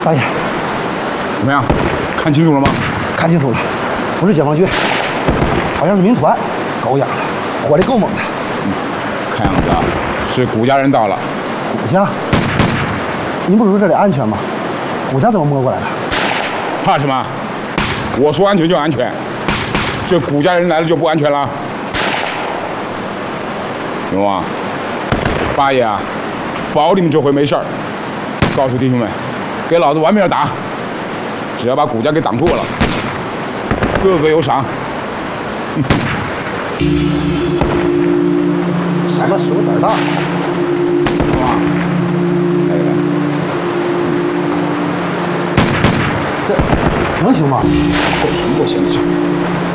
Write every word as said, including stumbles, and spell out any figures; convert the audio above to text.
大爷， 怎么样？看清楚了吗？ 看清楚了，不是解放军，好像是民团，狗养的，火力够猛的。 嗯，看样子啊，是谷家人到了。 谷家？您不是说这里安全吗？谷家怎么摸过来的？ 怕什么？我说安全就安全，这谷家人来了就不安全了。龙王，八爷啊，保你们这回没事儿。告诉弟兄们，给老子玩命打，只要把谷家给挡住了，个个有赏。 什么时候胆大？ 龙王，来来来， 这能行吗？ 不行不行不行。